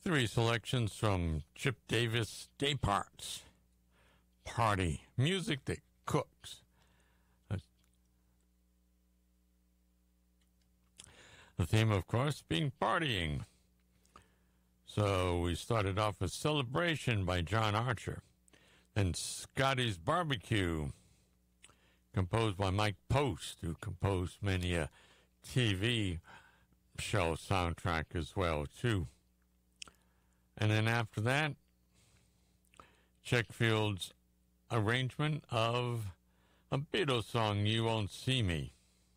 Three selections from Chip Davis, Day Parts, Party, music that cooks. The theme, of course, being partying. So we started off with Celebration by John Archer. Then Scotty's Barbecue, composed by Mike Post, who composed many a TV show soundtrack as well, too. And then after that, Checkfield's arrangement of a Beatles song, You Won't See Me.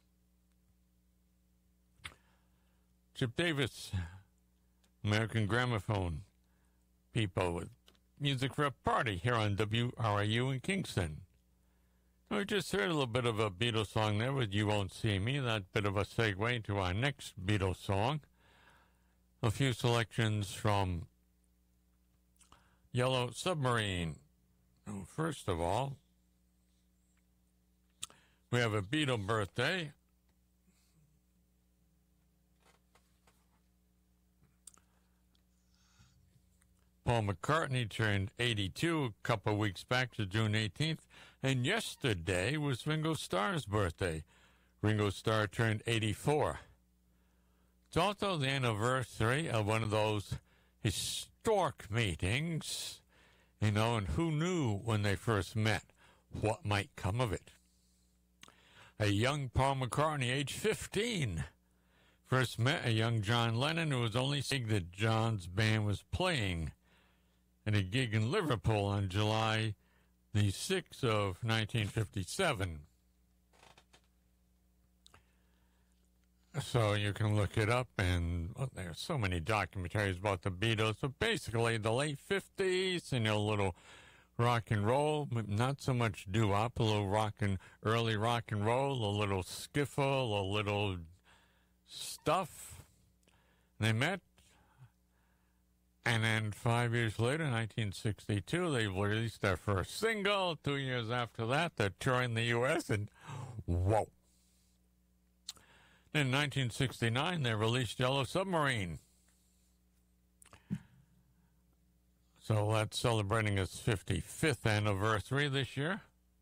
Chip Davis, American Gramophone, people with music for a party here on WRIU in Kingston. We just heard a little bit of a Beatles song there with You Won't See Me. That bit of a segue to our next Beatles song. A few selections from Yellow Submarine. First of all, we have a Beatle birthday. Paul McCartney turned 82 a couple of weeks back to June 18th, and yesterday was Ringo Starr's birthday. Ringo Starr turned 84. It's also the anniversary of one of those historic meetings, and who knew when they first met what might come of it. A young Paul McCartney, age 15, first met a young John Lennon who was only seeing that John's band was playing at a gig in Liverpool on July the 6th of 1957. So you can look it up, and there's so many documentaries about the Beatles. So basically, the late 50s, a little rock and roll, not so much doo-wop, a little early rock and roll, a little skiffle, a little stuff. They met. And then 5 years later, 1962, they released their first single. 2 years after that, they're touring the U.S., and whoa. Then in 1969, they released Yellow Submarine. So that's celebrating its 55th anniversary this year.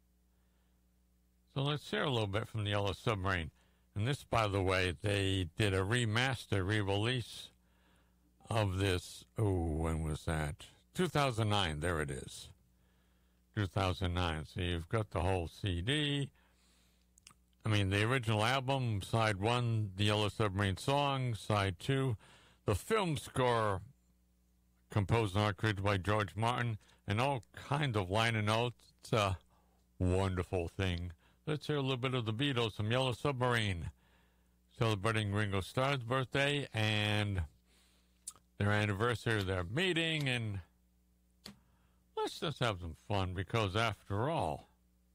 So let's hear a little bit from the Yellow Submarine. And this, by the way, they did a remaster, re-release of this. Oh, when was that? 2009. There it is. 2009. So you've got the whole CD. The original album, side 1, the Yellow Submarine song, side 2, the film score, composed and orchestrated by George Martin, and all kinds of liner notes. It's a wonderful thing. Let's hear a little bit of the Beatles from Yellow Submarine, celebrating Ringo Starr's birthday and their anniversary of their meeting, and let's just have some fun, because after all,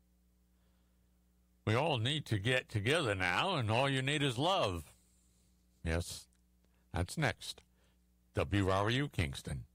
we all need to get together now, and all you need is love. Yes, that's next. WRU Kingston.